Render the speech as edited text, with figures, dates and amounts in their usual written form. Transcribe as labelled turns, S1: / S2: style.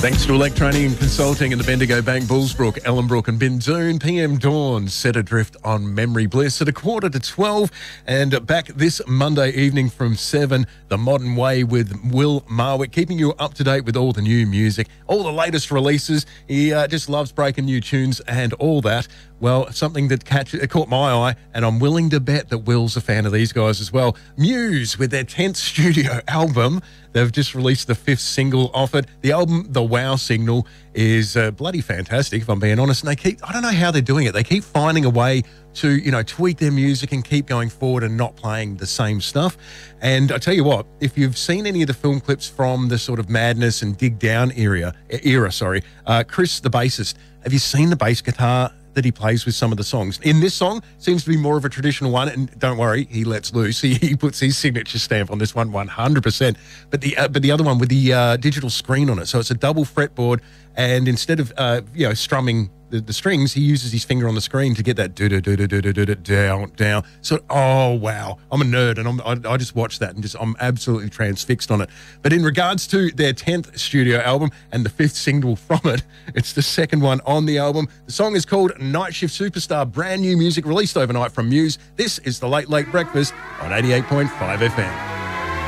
S1: Thanks to Electronium Consulting and the Bendigo Bank, Bullsbrook, Ellenbrook and Bindoon. PM Dawn set adrift on Memory Bliss at 11:45, and back this Monday evening from 7, The Modern Way with Will Marwick, keeping you up to date with all the new music, all the latest releases. He just loves breaking new tunes and all that. Well, something that caught my eye, and I'm willing to bet that Will's a fan of these guys as well. Muse, with their 10th studio album. They've just released the 5th single off it. The album, The Wow Signal, is bloody fantastic, if I'm being honest. And I don't know how they're doing it. They keep finding a way to, tweak their music and keep going forward and not playing the same stuff. And I tell you what, if you've seen any of the film clips from the sort of Madness and Dig Down era, Chris, the bassist, have you seen the bass guitar that he plays with some of the songs? In this song, seems to be more of a traditional one, and don't worry, he lets loose. He puts his signature stamp on this one, 100%. But the other one with the digital screen on it, so it's a double fretboard, and instead of strumming the strings, he uses his finger on the screen to get that down. So, oh wow, I'm a nerd, and I just watched that and I'm absolutely transfixed on it. But in regards to their 10th studio album and the 5th single from it, it's the 2nd one on the album. The song is called Night Shift Superstar, brand new music released overnight from Muse. This is the Late Late Breakfast on 88.5 FM.